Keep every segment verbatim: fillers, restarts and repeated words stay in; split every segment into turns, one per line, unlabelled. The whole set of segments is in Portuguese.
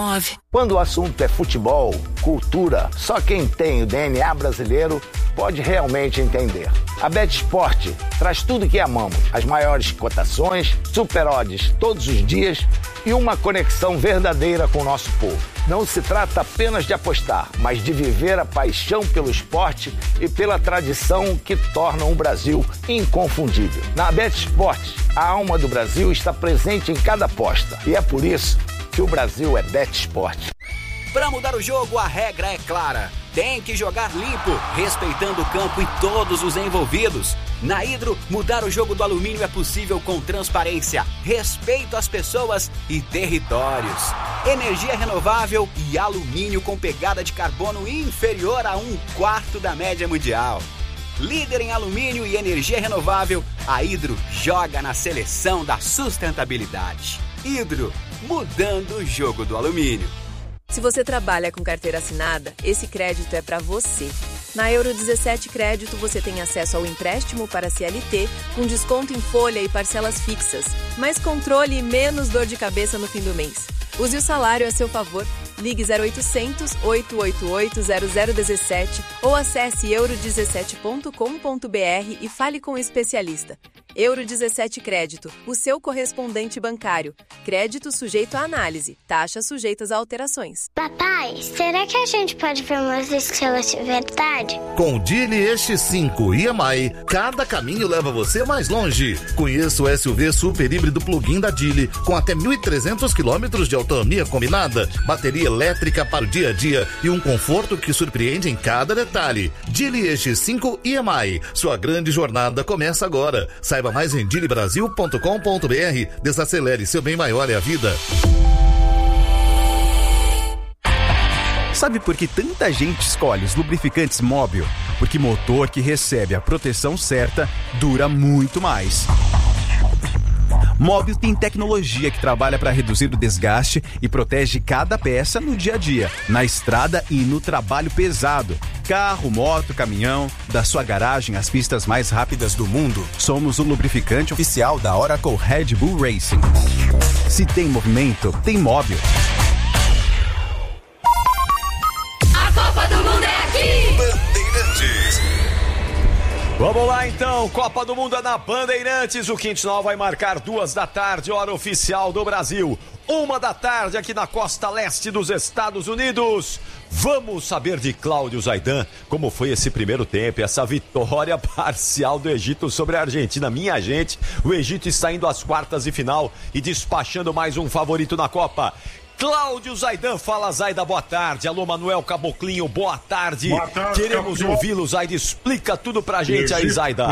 Quando o assunto é futebol, cultura, só quem tem o D N A brasileiro pode realmente entender. A BetSport traz tudo que amamos, as maiores cotações, super odds todos os dias e uma conexão verdadeira com o nosso povo. Não se trata apenas de apostar, mas de viver a paixão pelo esporte e pela tradição que tornam o Brasil inconfundível. Na BetSport, a alma do Brasil está presente em cada aposta e é por isso que o Brasil é BetSport.
Para mudar o jogo, a regra é clara. Tem que jogar limpo, respeitando o campo e todos os envolvidos. Na Hidro, mudar o jogo do alumínio é possível com transparência, respeito às pessoas e territórios. Energia renovável e alumínio com pegada de carbono inferior a um quarto da média mundial. Líder em alumínio e energia renovável, a Hidro joga na seleção da sustentabilidade. Hidro, mudando o jogo do alumínio.
Se você trabalha com carteira assinada, esse crédito é para você. Na Euro dezessete Crédito, você tem acesso ao empréstimo para C L T, com desconto em folha e parcelas fixas, mais controle e menos dor de cabeça no fim do mês. Use o salário a seu favor. Ligue zero oitocentos, oito oito oito, zero zero um sete ou acesse euro dezessete ponto com ponto b r e fale com o especialista. Euro dezessete Crédito, o seu correspondente bancário. Crédito sujeito à análise. Taxas sujeitas a alterações.
Papai, será que a gente pode ver umas estrelas de verdade?
Com o Geely E X cinco e M I, cada caminho leva você mais longe. Conheça o S U V super híbrido plug-in da Geely, com até mil e trezentos quilômetros de autonomia combinada, bateria elétrica para o dia a dia e um conforto que surpreende em cada detalhe. Geely E X cinco e M I, sua grande jornada começa agora. Saiba mais em geely brasil ponto com ponto b r. Desacelere, seu bem maior é a vida.
Sabe por que tanta gente escolhe os lubrificantes Móbil? Porque motor que recebe a proteção certa dura muito mais. Móbil tem tecnologia que trabalha para reduzir o desgaste e protege cada peça no dia a dia, na estrada e no trabalho pesado. Carro, moto, caminhão, da sua garagem às pistas mais rápidas do mundo. Somos o lubrificante oficial da Oracle Red Bull Racing. Se tem movimento, tem Móbil.
A Copa do Mundo é aqui!
Bandeirantes. Vamos lá então, Copa do Mundo é na Bandeirantes. O Quintal vai marcar duas da tarde, hora oficial do Brasil. Uma da tarde aqui na costa leste dos Estados Unidos. Vamos saber de Cláudio Zaidan como foi esse primeiro tempo, essa vitória parcial do Egito sobre a Argentina. Minha gente, o Egito está indo às quartas de final e despachando mais um favorito na Copa. Cláudio Zaidan, fala Zaida, boa tarde. Alô, Manuel Caboclinho, boa tarde.
Boa tarde,
queremos
Capriotti.
ouvi-lo, Zaida. Explica tudo pra gente aí, Zaida.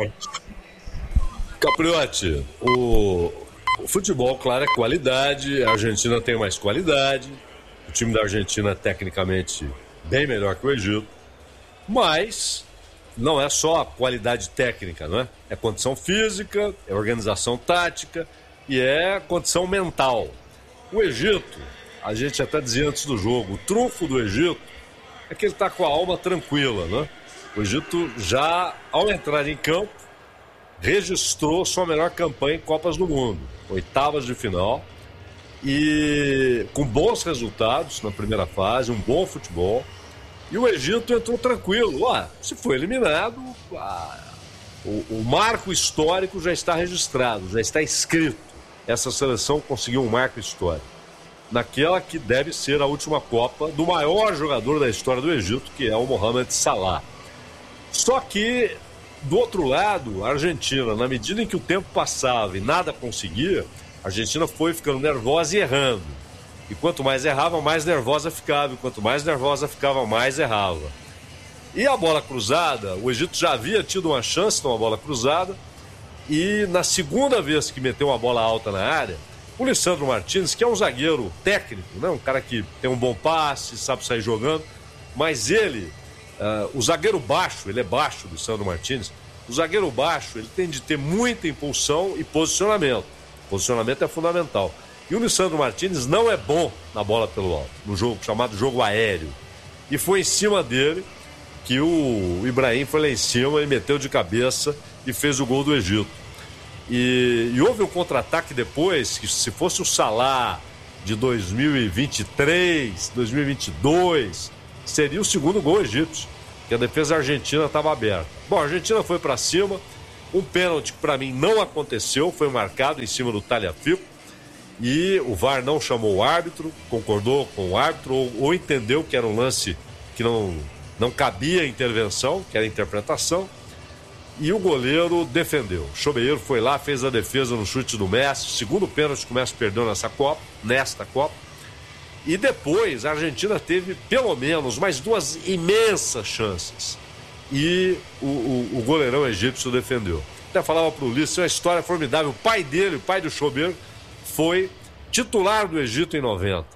Capriotti, o, o futebol, claro, é qualidade. A Argentina tem mais qualidade. O time da Argentina é tecnicamente bem melhor que o Egito. Mas não é só a qualidade técnica, não é? É condição física, é organização tática e é condição mental. O Egito, a gente até dizia antes do jogo, o trunfo do Egito é que ele está com a alma tranquila, né? O Egito já, ao entrar em campo, registrou sua melhor campanha em Copas do Mundo, oitavas de final, e com bons resultados na primeira fase, um bom futebol, e o Egito entrou tranquilo. Ué, se foi eliminado, ah, o, o marco histórico já está registrado, já está escrito. Essa seleção conseguiu um marco histórico naquela que deve ser a última Copa do maior jogador da história do Egito, que é o Mohamed Salah. Só que, do outro lado, a Argentina, na medida em que o tempo passava e nada conseguia, a Argentina foi ficando nervosa e errando. E quanto mais errava, mais nervosa ficava. E quanto mais nervosa ficava, mais errava. E a bola cruzada, o Egito já havia tido uma chance numa bola cruzada. E na segunda vez que meteu uma bola alta na área, o Lisandro Martínez, que é um zagueiro técnico, né? Um cara que tem um bom passe, sabe sair jogando, mas ele, uh, o zagueiro baixo, ele é baixo, o Lisandro Martínez, o zagueiro baixo, ele tem de ter muita impulsão e posicionamento. Posicionamento é fundamental. E o Lisandro Martínez não é bom na bola pelo alto, no jogo chamado jogo aéreo. E foi em cima dele que o Ibrahim foi lá em cima e meteu de cabeça e fez o gol do Egito. E, e houve um contra-ataque depois, que se fosse o Salah de dois mil e vinte e três, dois mil e vinte e dois, seria o segundo gol egípcio, que a defesa argentina estava aberta. Bom, a Argentina foi para cima, um pênalti que para mim não aconteceu, foi marcado em cima do Tagliafico, e o V A R não chamou o árbitro, concordou com o árbitro, ou, ou entendeu que era um lance que não, não cabia intervenção, que era interpretação, e o goleiro defendeu. O Chobeiro foi lá, fez a defesa no chute do Messi, segundo pênalti que o Messi perdeu nessa Copa, nesta Copa. E depois a Argentina teve pelo menos mais duas imensas chances. E o, o, o goleirão egípcio defendeu. Até falava pro Ulisses, é uma história formidável. O pai dele, o pai do Chobeiro, foi titular do Egito em noventa.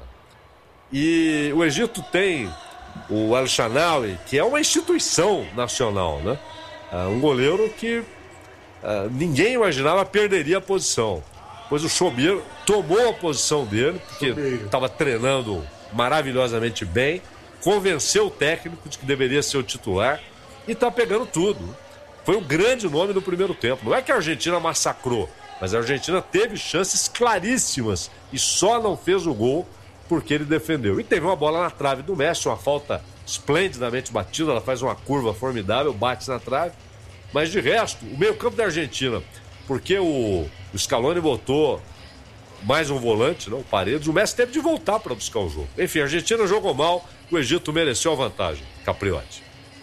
E o Egito tem o Al-Shanawi, que é uma instituição nacional, né? Uh, um goleiro que uh, ninguém imaginava perderia a posição. Pois o Chobeiro tomou a posição dele, porque estava treinando maravilhosamente bem, convenceu o técnico de que deveria ser o titular e está pegando tudo. Foi um grande nome no primeiro tempo. Não é que a Argentina massacrou, mas a Argentina teve chances claríssimas e só não fez o gol porque ele defendeu. E teve uma bola na trave do Messi, uma falta esplendidamente batida, ela faz uma curva formidável, bate na trave. Mas de resto, o meio-campo da Argentina, porque o, o Scaloni botou mais um volante, não, o Paredes, o Messi teve de voltar para buscar o jogo. Enfim, a Argentina jogou mal, o Egito mereceu a vantagem. Capriotti.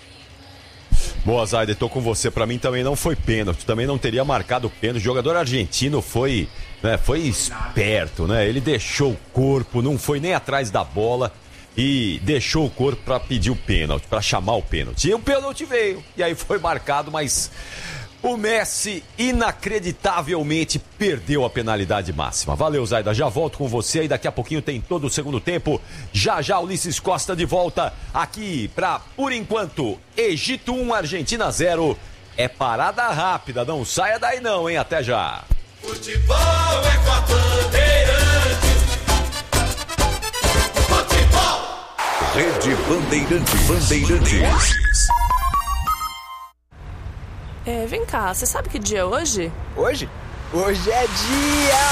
Boa, Zayda, tô com você. Pra mim também não foi pênalti, também não teria marcado pênalti. O jogador argentino foi, né, foi esperto, né? Ele deixou o corpo, não foi nem atrás da bola e deixou o corpo pra pedir o pênalti, pra chamar o pênalti. E o pênalti veio, e aí foi marcado, mas o Messi inacreditavelmente perdeu a penalidade máxima. Valeu, Zayda, já volto com você e daqui a pouquinho tem todo o segundo tempo. Já já Ulisses Costa de volta aqui pra, por enquanto, Egito um, Argentina zero. É parada rápida, não saia daí não, hein? Até já.
Futebol é com a Bandeirantes. Futebol.
Rede Bandeirantes. Bandeirantes.
É, vem cá, você sabe que dia é hoje?
Hoje? Hoje é dia